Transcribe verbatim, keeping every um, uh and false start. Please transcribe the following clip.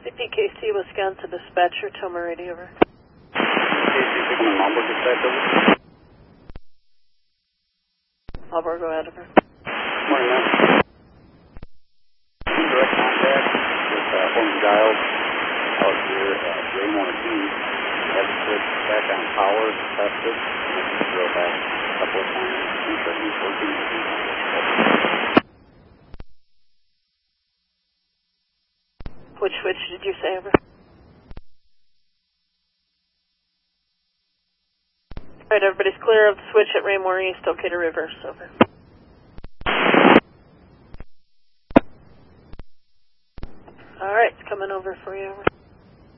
C P K C, Wisconsin dispatcher, Toma radio over. K C, Sigma Marburg dispatch over. Marburg, go ahead over. Morning, man. Direct contact with uh, Holmes Giles out here at Raymore D. Have the switch back on power, tested, and I just drove back a couple of times. I'm sure he's working with me. Which switch did you say over? Alright, everybody's clear of the switch at Raymore East, okay to reverse, over. Alright, it's coming over for you, over.